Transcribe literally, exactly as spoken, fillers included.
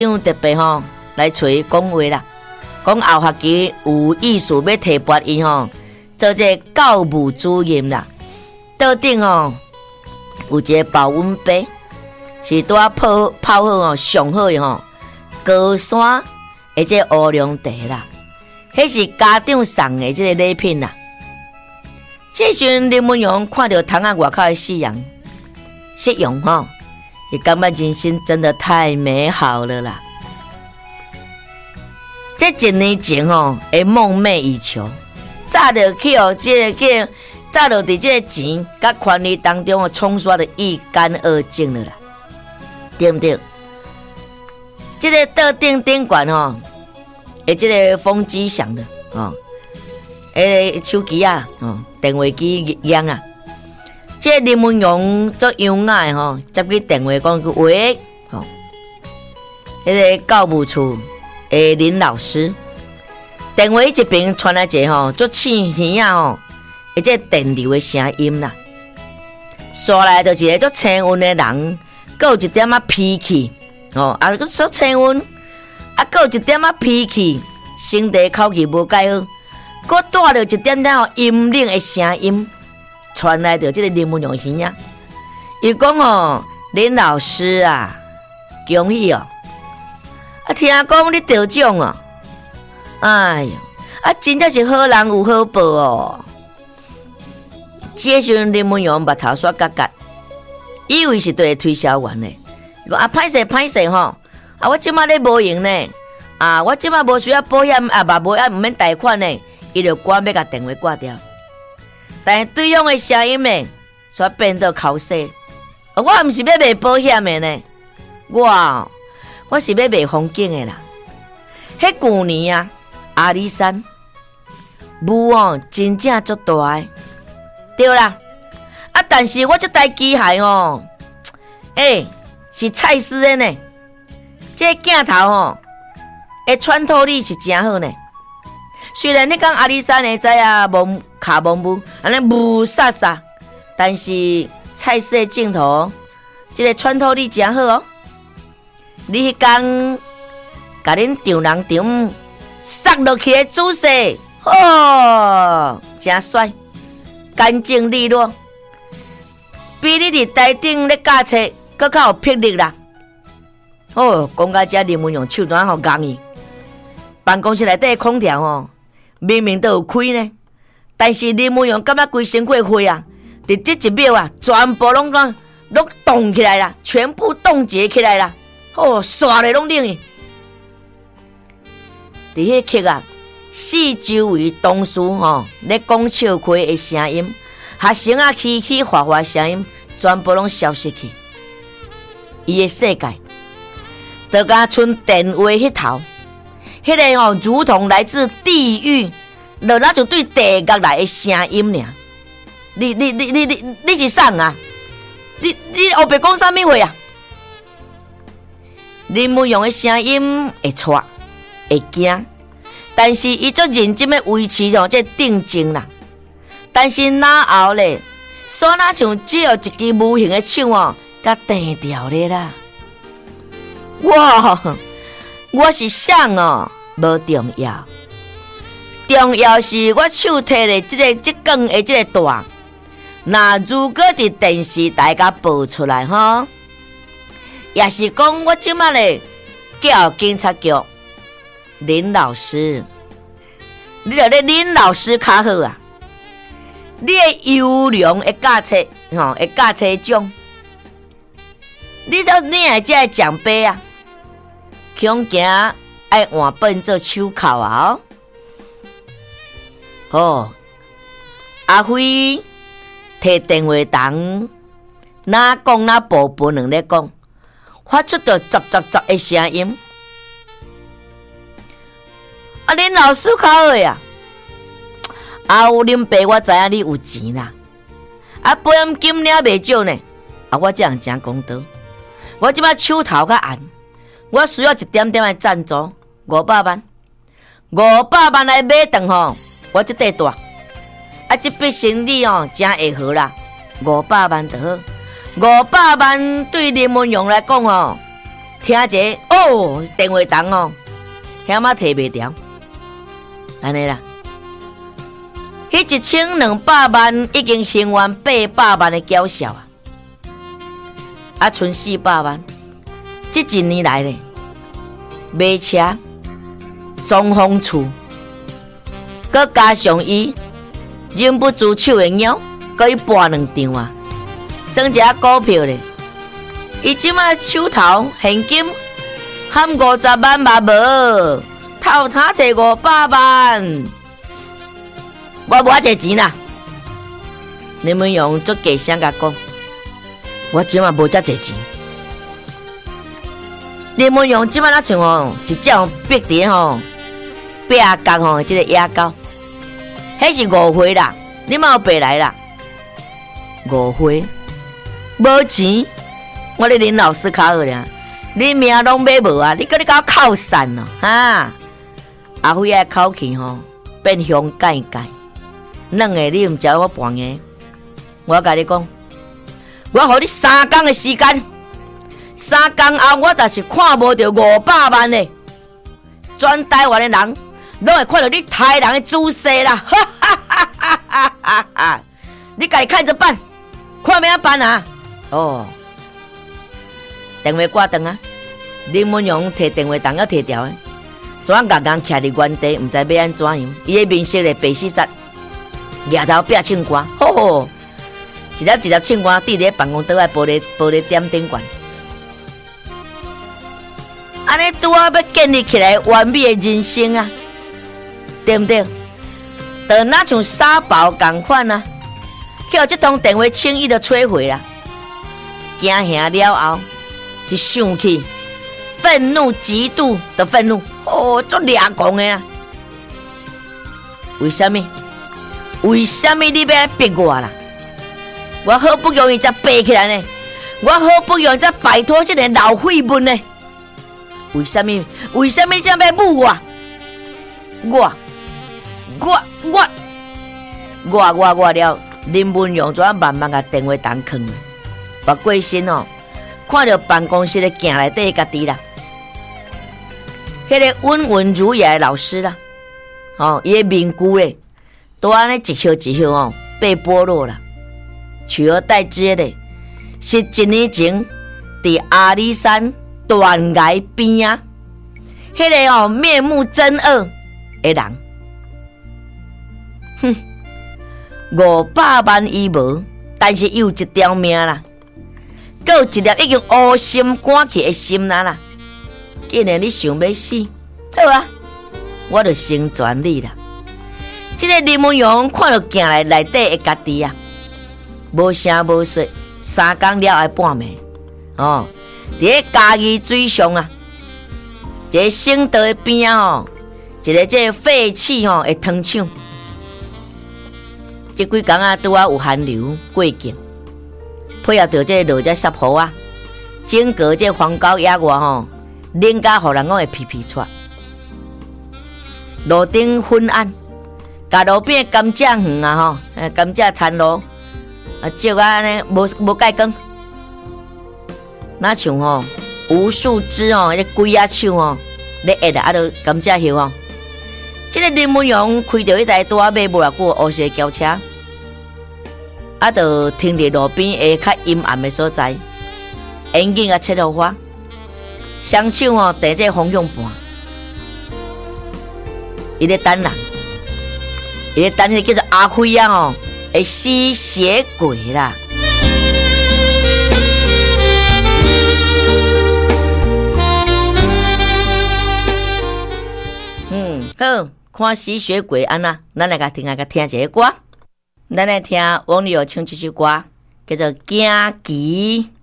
长特别吼来找伊讲话啦，讲后学期有意思要提拔伊吼做这教务主任啦。桌顶吼有一个保温杯，是拄啊泡泡好吼上好的吼高山的这乌龙茶啦，迄是家长送的这个礼品啦。这时阵林文勇看到窗仔外口的夕阳，夕阳吼，也感觉人生真的太美好了啦。这一年前吼，会梦寐以求，早就去哦，这个去，早就伫这个钱甲权力当中哦，冲刷的一干二净了啦，对不对？这个桌顶顶管吼，诶，这个风机响的哦，诶，手机啊，哦，电话机响啊。这个林文勇做优雅的吼，接起电话讲句喂，吼，迄个教务处诶林老师，电话一边传来一个吼，足刺耳啊吼，而且电流的声音啦，刷来就是一个足清温的人，佮有一点仔脾气，哦，啊，佮足清温，啊，佮有一点仔脾气，声地口气无介好，佮带着一点点吼阴冷的声音。传来的这个林文勇耳啊，伊讲哦，林老师啊，恭喜哦！啊，听讲你得奖哦，哎哟，啊，真正是好人有好报哦。这时阵林文勇目头刷角角，以为是对推销员呢，伊讲啊，歹势歹势吼，啊，我即马咧无用呢，啊，我即马无需要保险，啊，嘛无要毋免贷款呢，伊就赶要甲电话挂掉。但是对方的声音呢，煞变到口舌。我毋是要卖保险的呢，我我是要卖风景的啦。迄旧年啊，阿里山雾哦，真正足大的，对啦。啊，但是我这台机械哦，诶、欸，是蔡司的呢。这个镜头哦，的穿透力是真好呢。虽然你讲阿里山的在啊蒙卡蒙雾，安尼雾煞煞，但是菜色的镜头，这个穿透力真好哦。你迄天甲恁丈人场撒落去的姿势，哦，真帅，干净利落，比你伫台顶咧驾车更较有魄力啦。哦，讲到这林文勇手段好硬伊，办公室内底的空调哦。明明都有开呢，但是林文勇感觉规身躯血啊，伫这一秒啊，全部拢拢拢冻起来啦，全部冻结起来啦，哦，唰咧拢冷去。伫迄刻啊，四周围同事吼咧讲笑话的声音，学生啊起起哗哗声音，全部拢消失去。伊的世界，就甲剩电话迄头。迄个吼，如同来自地狱，就那就对地狱来的声音尔。你你你你你你是啥啊？你你后壁讲啥物话啊？林文勇的声音会错会惊，但是伊足认真的维持着这定静啦。但是哪后咧，煞哪像只有一支无形的手哦，甲定掉咧啦。哇！我是啥哦，无重要，重要是我手摕的这个这根的这个大。那如果伫电视台甲报出来吼，也是讲我即马咧叫警察局林老师，你著咧林老师较好啊，你的优良的驾车吼，会驾车奖，你都领的这个奖杯啊。恐惊爱换本做手铐啊！哦，阿辉摕电话筒，哪讲哪步步两咧讲，发出着杂杂杂的声音。啊，恁老师较好呀！啊，有恁爸我知影你有钱啦，啊，保险金领袂少呢。啊，我这样真公道，我即摆手头较暗。我需要一点点的赞助，五百万，五百万来买顿吼，我这块大，啊，这笔生意哦，真会好啦，五百万就好，五百万对林文勇来讲哦， 听一下哦，电话筒哦，险啊摕袂掉，安尼啦。迄一千两百万已经还完八百万的缴销啊，啊，剩四百万。这一年来咧，买车、装潢厝，佮加上伊忍不住手的猫，佮伊搬两张啊，算一下股票咧。伊即马手头现金含五十万嘛无，透他摕五百万，我无偌济钱啦。你们用做假声甲讲，我即马无遮济钱。你们用即马那像吼，一只逼伫吼，壁角吼，即个野狗，迄是误会啦，你莫有白来啦，误会，无钱。我咧林老师较好俩，你命拢买无啊！你搁咧甲我靠散咯，哈！阿辉个口气吼变香盖盖，软个你毋知我搬个，我甲你讲，我互你三工的时间，三工后我若是看无着五百万的，全台湾的人拢会看到你台人的姿势啦！哈哈哈哈哈哈哈！你家己看着办，看要安办啊？哦。电话挂断啊！林文勇摕电话筒要摕掉的，怎啊硬硬徛伫原地，毋知要安怎样？伊个面色咧白死煞，额头壁唱歌，吼吼，一粒一粒唱歌滴伫办公桌的玻璃玻璃点顶悬。安尼拄啊要建立起来完美的人生啊，对毋对？就若像沙包共款啊，去互即通电话轻易就摧毁啦，惊吓了后。是生气、愤怒、极度的愤怒，哦，足掠狂的啊！为什么？为什么你要逼我啦？我好不容易才爬起来呢，我好不容易才摆脱这个老废物呢。为什么？为什么你这样要侮我？我、我、我、我、我、我了！林文勇怎慢慢甲电话筒囥了？我过身哦。看到办公室的镜内底家己啦，迄、那个温文儒雅的老师啦，哦，伊的面具咧，都安尼一号一号哦被剥落啦。取而代之的，是一年前伫阿里山断崖边啊，迄、那个哦面目狰恶的人，哼，五百万伊无，但是有一条命啦。搁有一粒已经乌心肝去的心啦啦，竟然你想要死，好啊，我就成全你啦。这个林文勇看到镜内内底的家己啊，无声无说，三工了后半暝，哦，伫咧嘉义水上啊，一个省道的边啊，哦，一个这废弃吼的汤厂，这几工啊拄啊有寒流过境。配合着这落这湿雨啊，整个这荒郊野外吼，冷甲互人讲会皮皮喘。路顶昏暗，甲路边甘蔗园啊吼，甘蔗田路啊，照啊安尼无无介光，那像吼无数只哦，迄鬼仔手哦，咧压啊，啊都甘蔗叶哦。这个林文勇开着迄台拄啊买无偌久乌色轿车。啊，就停伫路边下较阴暗的所在，眼镜啊切落花，双手哦伫这方向盘，伊咧等人，伊咧等迄个叫做阿辉啊哦，的吸血鬼啦。嗯，好，看吸血鬼安那，咱来甲听下，甲听一个歌。咱来听王力宏唱一首歌，叫做《惊奇》。